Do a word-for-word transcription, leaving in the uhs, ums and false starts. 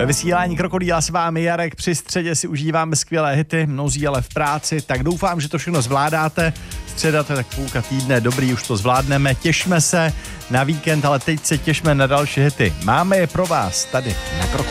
Ve vysílání Krokodýla s vámi Jarek, při středě si užíváme skvělé hity, mnozí ale v práci, tak doufám, že to všechno zvládáte. Středa to je tak půlka týdne, dobrý, už to zvládneme, těšme se na víkend, ale teď se těšme na další hity. Máme je pro vás tady na Krokodýlu.